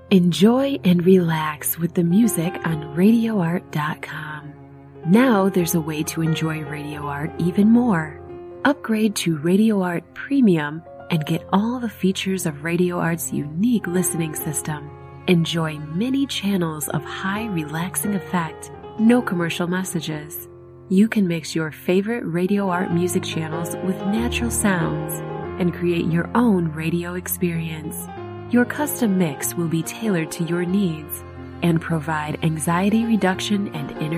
Enjoy and relax with the music on RadioArt.com. Now there's a way to enjoy Radio Art even more. Upgrade to Radio Art Premium and get all the features of Radio Art's unique listening system. Enjoy many channels of high relaxing effect, no commercial messages. You can mix your favorite Radio Art music channels with natural sounds and create your own radio experience. Your custom mix will be tailored to your needs and provide anxiety reduction and inner